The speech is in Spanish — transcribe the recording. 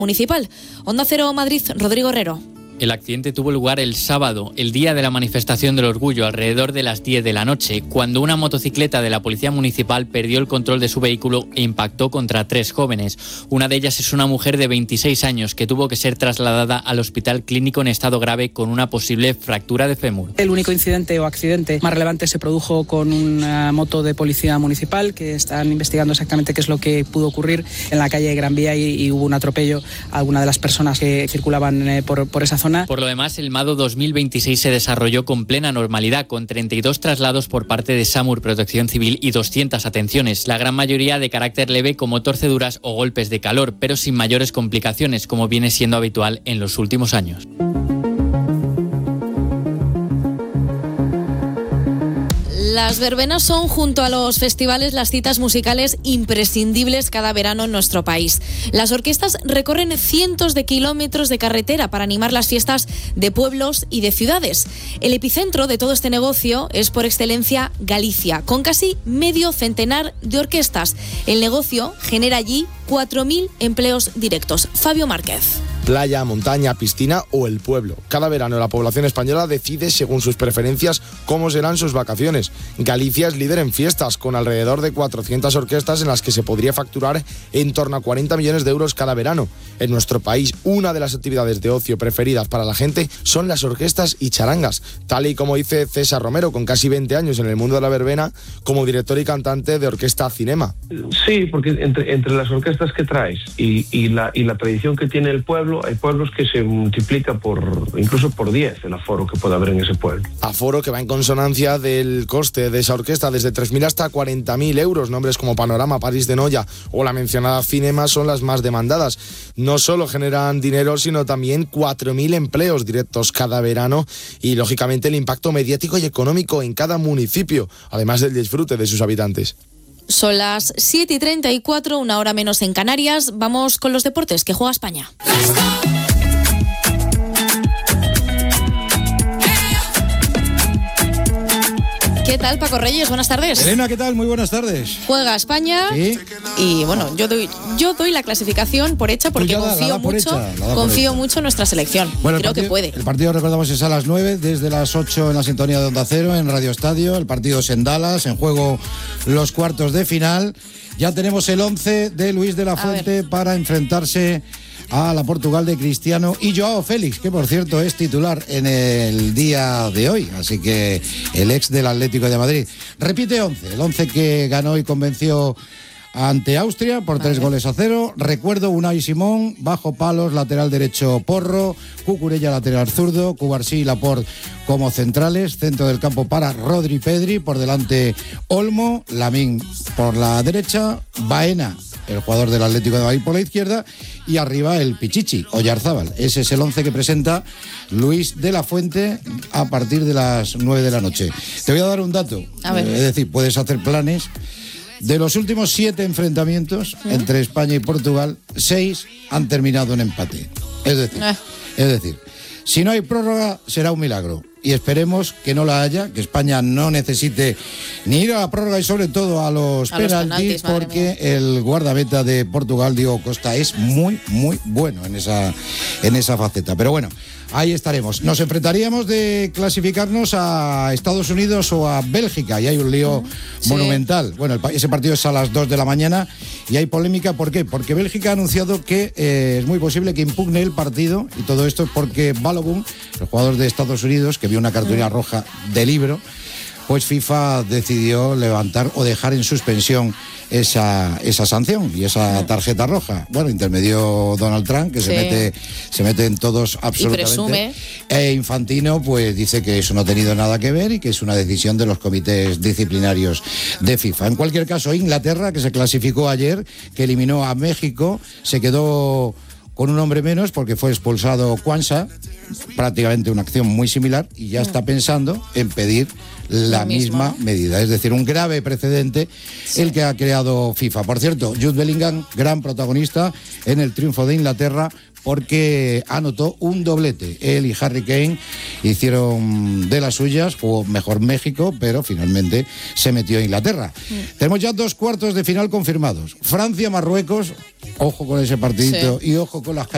municipal. Onda Cero Madrid, Rodrigo Herrero. El accidente tuvo lugar el sábado, el día de la manifestación del orgullo, alrededor de las 10 de la noche, cuando una motocicleta de la Policía Municipal perdió el control de su vehículo e impactó contra 3 jóvenes. Una de ellas es una mujer de 26 años que tuvo que ser trasladada al hospital clínico en estado grave con una posible fractura de fémur. El único incidente o accidente más relevante se produjo con una moto de Policía Municipal, que están investigando exactamente qué es lo que pudo ocurrir en la calle Gran Vía y hubo un atropello a alguna de las personas que circulaban por esa zona. Por lo demás, el MADO 2026 se desarrolló con plena normalidad, con 32 traslados por parte de SAMUR Protección Civil y 200 atenciones, la gran mayoría de carácter leve como torceduras o golpes de calor, pero sin mayores complicaciones, como viene siendo habitual en los últimos años. Las verbenas son, junto a los festivales, las citas musicales imprescindibles cada verano en nuestro país. Las orquestas recorren cientos de kilómetros de carretera para animar las fiestas de pueblos y de ciudades. El epicentro de todo este negocio es por excelencia Galicia, con casi medio centenar de orquestas. El negocio genera allí 4.000 empleos directos. Fabio Márquez. Playa, montaña, piscina o el pueblo. Cada verano la población española decide, según sus preferencias, cómo serán sus vacaciones. Galicia es líder en fiestas, con alrededor de 400 orquestas en las que se podría facturar en torno a 40 millones de euros cada verano. En nuestro país, una de las actividades de ocio preferidas para la gente son las orquestas y charangas, tal y como dice César Romero, con casi 20 años en el mundo de la verbena, como director y cantante de Orquesta Cinema. Sí, porque entre las orquestas que traes y la tradición que tiene el pueblo, hay pueblos que se multiplica incluso por 10 el aforo que puede haber en ese pueblo. Aforo que va en consonancia del coste de esa orquesta, desde 3.000 hasta 40.000 euros. Nombres como Panorama, París de Noia o la mencionada Cinema son las más demandadas. No solo generan dinero, sino también 4.000 empleos directos cada verano y, lógicamente, el impacto mediático y económico en cada municipio, además del disfrute de sus habitantes. Son las 7:34, una hora menos en Canarias. Vamos con los deportes que juega España. ¿Qué tal, Paco Reyes? Buenas tardes. Elena, ¿qué tal? Muy buenas tardes. Juega España. ¿Sí? Y bueno, yo doy la clasificación por hecha porque confío mucho en nuestra selección. Bueno, creo que puede. El partido, recordamos, es a las 9, desde las 8 en la sintonía de Onda Cero, en Radio Estadio. El partido es en Dallas, en juego los cuartos de final. Ya tenemos el 11 de Luis de la Fuente para enfrentarse a la Portugal de Cristiano y Joao Félix, que por cierto es titular en el día de hoy, así que el ex del Atlético de Madrid. Repite 11, el 11 que ganó y convenció ante Austria por 3-0. Recuerdo Unai Simón, bajo palos, lateral derecho Porro, Cucurella lateral zurdo, Cubarsí y Laporte como centrales, centro del campo para Rodri Pedri, por delante Olmo, Lamín por la derecha, Baena, el jugador del Atlético de Madrid, por la izquierda, y arriba el Pichichi, Oyarzábal. Ese es el 11 que presenta Luis de la Fuente a partir de las 9 de la noche. Te voy a dar un dato, es decir, puedes hacer planes. De los últimos 7 enfrentamientos entre España y Portugal, 6 han terminado en empate. Es decir, si no hay prórroga, será un milagro. Y esperemos que no la haya, que España no necesite ni ir a la prórroga y sobre todo a los penaltis, porque el guardameta de Portugal, Diego Costa, es muy, muy bueno en esa faceta. Pero bueno, ahí estaremos. Nos enfrentaríamos de clasificarnos a Estados Unidos o a Bélgica y hay un lío monumental. Bueno, ese partido es a las 2 de la mañana y hay polémica. ¿Por qué? Porque Bélgica ha anunciado que es muy posible que impugne el partido, y todo esto es porque Balogun, el jugador de Estados Unidos, que vio una cartulina roja de libro, pues FIFA decidió levantar o dejar en suspensión esa sanción y esa tarjeta roja. Bueno, intermedió Donald Trump, que se mete en todos absolutamente. E Infantino pues dice que eso no ha tenido nada que ver y que es una decisión de los comités disciplinarios de FIFA. En cualquier caso, Inglaterra, que se clasificó ayer, que eliminó a México, se quedó con un hombre menos porque fue expulsado Kwanza, prácticamente una acción muy similar, y ya está pensando en pedir la misma medida. Es decir, un grave precedente el que ha creado FIFA. Por cierto, Jude Bellingham, gran protagonista en el triunfo de Inglaterra, porque anotó un doblete. Él y Harry Kane hicieron de las suyas, jugó mejor México, pero finalmente se metió a Inglaterra. Tenemos ya 2 cuartos de final confirmados. Francia-Marruecos, ojo con ese partidito y ojo con las